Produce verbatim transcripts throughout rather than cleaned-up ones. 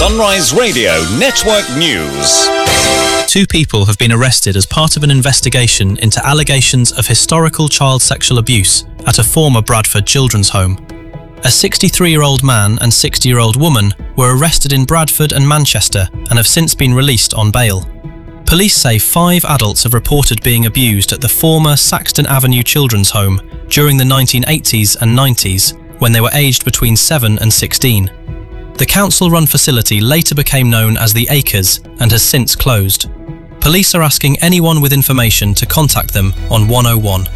Sunrise Radio Network News. Two people have been arrested as part of an investigation into allegations of historical child sexual abuse at a former Bradford children's home. A sixty-three-year-old man and sixty-year-old woman were arrested in Bradford and Manchester and have since been released on bail. Police say five adults have reported being abused at the former Saxton Avenue children's home during the nineteen eighties and nineties, when they were aged between seven and sixteen. The council-run facility later became known as the Acres and has since closed. Police are asking anyone with information to contact them on one oh one.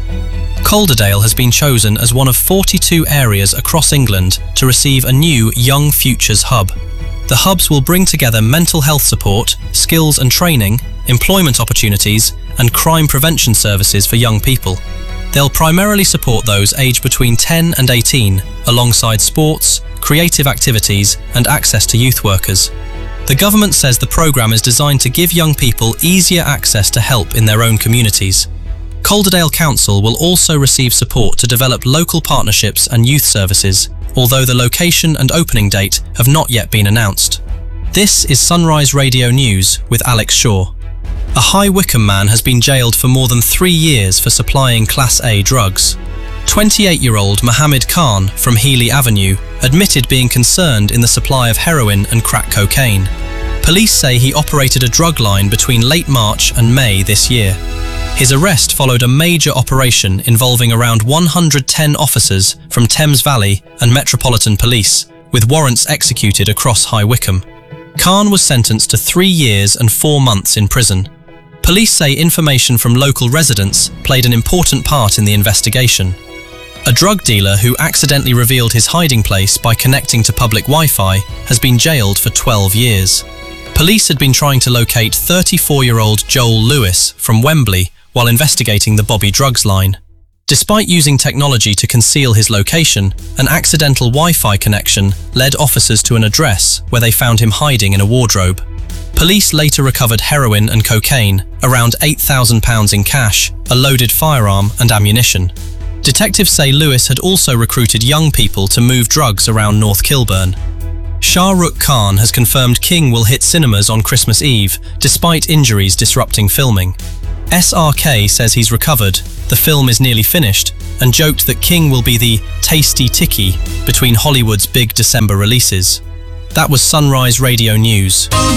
Calderdale has been chosen as one of forty-two areas across England to receive a new Young Futures Hub. The hubs will bring together mental health support, skills and training, employment opportunities, and crime prevention services for young people. They'll primarily support those aged between ten and eighteen, alongside sports, creative activities, and access to youth workers. The government says the programme is designed to give young people easier access to help in their own communities. Calderdale Council will also receive support to develop local partnerships and youth services, although the location and opening date have not yet been announced. This is Sunrise Radio News with Alex Shaw. A High Wycombe man has been jailed for more than three years for supplying Class A drugs. twenty-eight-year-old Mohammed Khan from Healy Avenue admitted being concerned in the supply of heroin and crack cocaine. Police say he operated a drug line between late March and May this year. His arrest followed a major operation involving around one hundred ten officers from Thames Valley and Metropolitan Police, with warrants executed across High Wycombe. Khan was sentenced to three years and four months in prison. Police say information from local residents played an important part in the investigation. A drug dealer who accidentally revealed his hiding place by connecting to public Wi-Fi has been jailed for twelve years. Police had been trying to locate thirty-four-year-old Joel Lewis from Wembley while investigating the Bobby Drugs line. Despite using technology to conceal his location, an accidental Wi-Fi connection led officers to an address where they found him hiding in a wardrobe. Police later recovered heroin and cocaine, around eight thousand pounds in cash, a loaded firearm and ammunition. Detectives say Lewis had also recruited young people to move drugs around North Kilburn. Shah Rukh Khan has confirmed King will hit cinemas on Christmas Eve, despite injuries disrupting filming. S R K says he's recovered, the film is nearly finished, and joked that King will be the tasty ticky between Hollywood's big December releases. That was Sunrise Radio News.